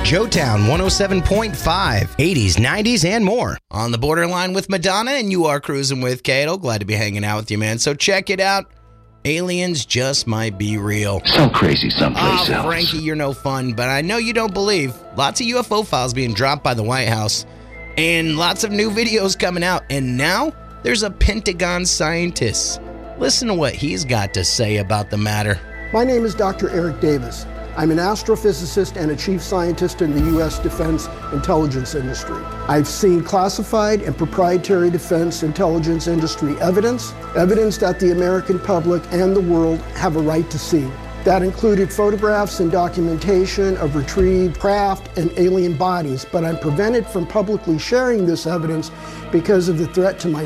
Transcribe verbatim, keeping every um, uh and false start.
Joetown one oh seven point five, eighties, nineties, and more. On the borderline with Madonna, and you are cruising with Cato. Glad to be hanging out with you, man. So check it out. Aliens just might be real. So crazy someplace oh, else. Frankie, you're no fun, but I know you don't believe. Lots of U F O files being dropped by the White House, and lots of new videos coming out. And now there's a Pentagon scientist. Listen to what he's got to say about the matter. My name is Doctor Eric Davis. I'm an astrophysicist and a chief scientist in the U S defense intelligence industry. I've seen classified and proprietary defense intelligence industry evidence, evidence that the American public and the world have a right to see. That included photographs and documentation of retrieved craft and alien bodies, but I'm prevented from publicly sharing this evidence because of the threat to my